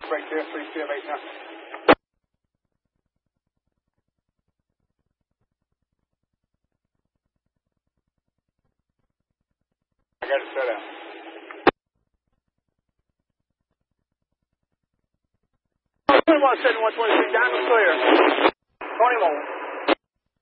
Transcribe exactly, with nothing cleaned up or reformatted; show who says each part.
Speaker 1: Right there, three C M eight now. I got it set out. twenty-one, seven, one twenty-six, down and clear. twenty-one.